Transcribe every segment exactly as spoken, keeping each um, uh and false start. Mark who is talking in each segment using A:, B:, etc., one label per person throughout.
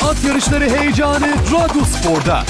A: At yarışları heyecanı Radyo Spor'da.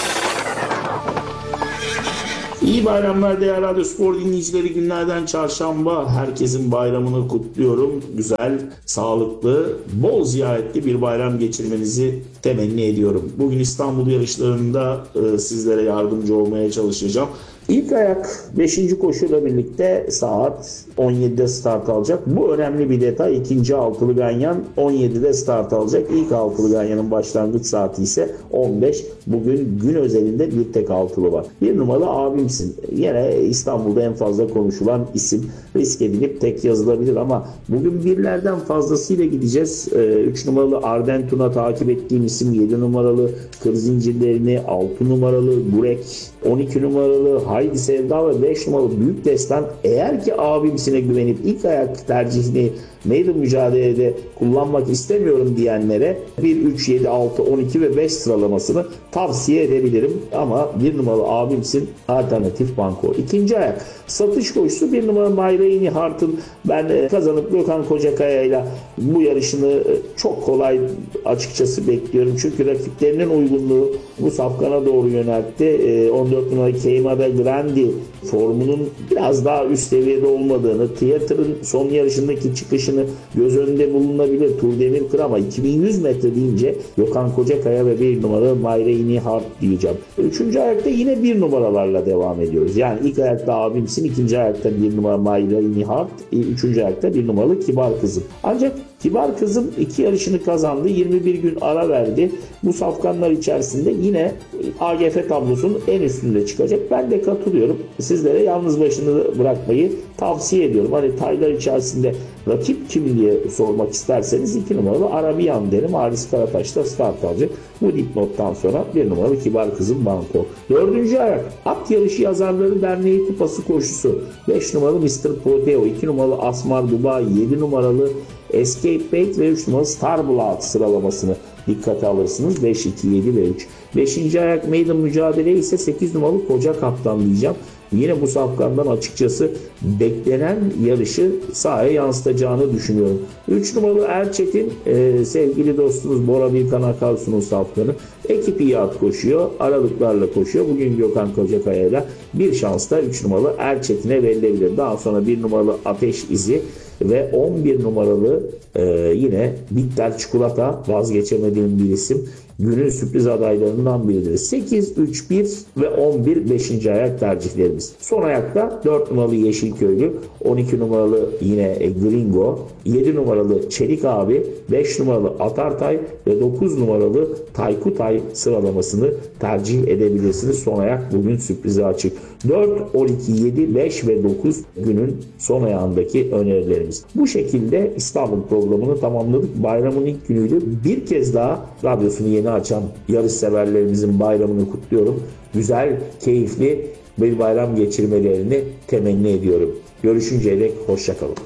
B: İyi bayramlar değerli Radyo Spor dinleyicileri. Günlerden çarşamba. Herkesin bayramını kutluyorum. Güzel, sağlıklı, bol ziyaretli bir bayram geçirmenizi temenni ediyorum. Bugün İstanbul yarışlarında e, sizlere yardımcı olmaya çalışacağım. İlk ayak beşinci koşuyla birlikte saat on yedide start alacak. Bu önemli bir detay. İkinci altılı ganyan on yedide start alacak. İlk altılı ganyanın başlangıç saati ise on beş. Bugün gün özelinde bir tek altılı var. Bir numaralı abimsin. Yine İstanbul'da en fazla konuşulan isim. Risk edilip tek yazılabilir ama bugün birlerden fazlasıyla gideceğiz. üç numaralı Ardentun'a takip ettiğim isim, yedi numaralı Kırzincirlerini, altı numaralı Burek, on iki numaralı Haydi Sevda ve beş numaralı Büyük Destan. Eğer ki abimsine güvenip ilk ayak tercihini meydan mücadelede kullanmak istemiyorum diyenlere bir, üç, yedi, altı, on iki ve beş sıralamasını tavsiye edebilirim. Ama bir numaralı abimsin alternatif banko. İkinci ayak satış koşusu bir numaralı Mayra Hart'ın ben kazanıp Gökhan Kocakaya ile bu yarışını çok kolay açıkçası bekliyorum. Çünkü rakiplerinin uygunluğu bu safkana doğru yöneltti. on dört numaralı Keimada Grandi formunun biraz daha üst seviyede olmadığını, Tiyatr'ın son yarışındaki çıkışını göz önünde bulunabilir. Tur Demir Kır ama iki bin yüz metre deyince Gökhan Kocakaya ve bir numaralı Mayra Hart diyeceğim. Üçüncü ayakta yine bir numaralarla devam ediyoruz. Yani ilk ayakta abimsin, ikinci ayakta bir numara Mayra Hart, üçüncü ayakta bir numaralı Kibar Kızım. Ancak Kibar Kızım iki yarışını kazandı. yirmi bir gün ara verdi. Bu safkanlar içerisinde yine A G F tablosunun en üstünde çıkacak. Ben de katılıyorum. Sizlere yalnız başını bırakmayı tavsiye ediyorum. Hani taylar içerisinde rakip kim diye sormak isterseniz iki numaralı Arabiyan derim. Halis Karataş da start alacak. Bu dipnottan sonra bir numaralı Kibar Kızım banko. Dördüncü ayak At Yarışı Yazarları Derneği Kupası koşusu. beş numaralı mister Prodeo, iki numaralı Asmar Dubai, yedi numaralı Escape Bait ve üç numaralı Star Blood sıralamasını dikkate alırsınız. beş, iki, yedi ve üç. beşinci ayak meydan mücadele ise sekiz numaralı Koca Kaptan diyeceğim. Yine bu safkandan açıkçası beklenen yarışı sahaya yansıtacağını düşünüyorum. üç numaralı Erçetin e, sevgili dostumuz Bora Bilkan Akarsu'nun safkanı. Ekip iyi at koşuyor. Aralıklarla koşuyor. Bugün Gökhan Kocakaya ile bir şans da üç numaralı Erçetin'e verilebilir. Daha sonra bir numaralı Ateş İzi ve on bir numaralı e, yine Bitter Çikolata, vazgeçemediğim bir isim. Günün sürpriz adaylarından biridir. sekiz, üç, bir ve on bir beşinci ayak tercihlerimiz. Son ayakta dört numaralı Yeşilköylü, on iki numaralı yine Gringo, yedi numaralı Çelik Abi, beş numaralı Atartay ve dokuz numaralı Taykutay sıralamasını tercih edebilirsiniz. Son ayak bugün sürprize açık. dört, on iki, yedi, beş ve dokuz günün son ayağındaki önerilerimiz. Bu şekilde İstanbul programını tamamladık. Bayramın ilk günüydü. Bir kez daha radyosunu yeni açan yarış severlerimizin bayramını kutluyorum. Güzel, keyifli bir bayram geçirmelerini temenni ediyorum. Görüşünceye dek hoşçakalın.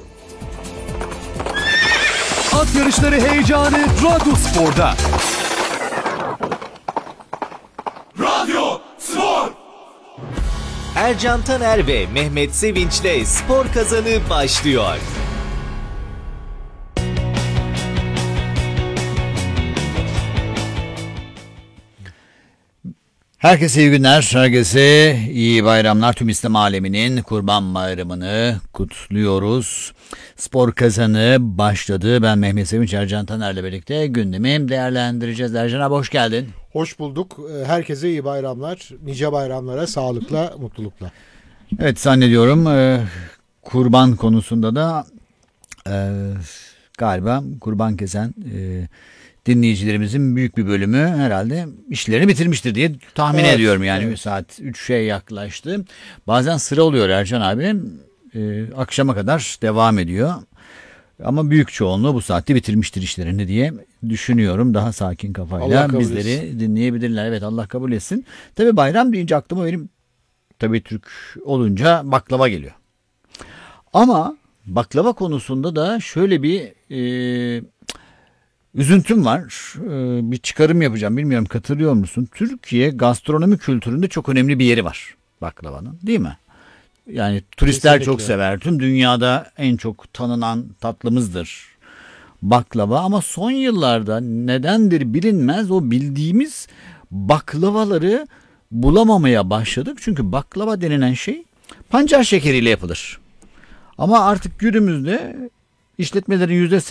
A: At yarışları heyecanı Radyo Spor'da.
C: Radyo Spor.
D: Ercan Taner ve Mehmet Sevinç'le Spor Kazanı başlıyor.
E: Herkese iyi günler, herkese iyi bayramlar. Tüm İslam aleminin Kurban Bayramı'nı kutluyoruz. Spor Kazanı başladı. Ben Mehmet Sevinç, Ercan Taner'le birlikte gündemi değerlendireceğiz. Ercan abi hoş geldin.
F: Hoş bulduk. Herkese iyi bayramlar. Nice bayramlara, sağlıkla, mutlulukla.
E: Evet, zannediyorum e, kurban konusunda da e, galiba kurban kesen e, dinleyicilerimizin büyük bir bölümü herhalde işlerini bitirmiştir diye tahmin evet, ediyorum. Yani evet. Saat üçe yaklaştı. Bazen sıra oluyor Ercan abi. E, akşama kadar devam ediyor. Ama büyük çoğunluğu bu saatte bitirmiştir işlerini diye düşünüyorum. Daha sakin kafayla bizleri etsin. Dinleyebilirler. Evet, Allah kabul etsin. Tabii bayram deyince aklıma benim tabii Türk olunca baklava geliyor. Ama baklava konusunda da şöyle bir e, üzüntüm var. E, bir çıkarım yapacağım. Bilmiyorum katılıyor musun? Türkiye gastronomi kültüründe çok önemli bir yeri var baklavanın, değil mi? Yani turistler kesinlikle çok sever. Tüm dünyada en çok tanınan tatlımızdır baklava ama son yıllarda nedendir bilinmez o bildiğimiz baklavaları bulamamaya başladık. Çünkü baklava denilen şey pancar şekeriyle yapılır. Ama artık günümüzde işletmelerin yüzde